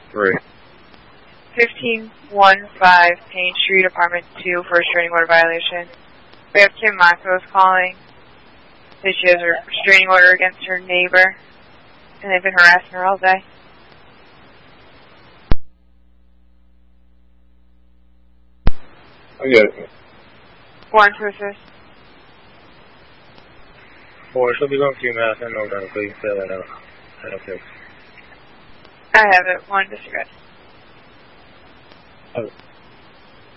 3. 1515 Payne Street, Apartment 2, for a restraining order violation. We have Kim Matos calling. That she has a restraining order against her neighbor, and they've been harassing her all day. I get it. One to assist. 4, she'll be going to UMass. I know that. Please fill that out. Okay. I have it. One disregard. Okay.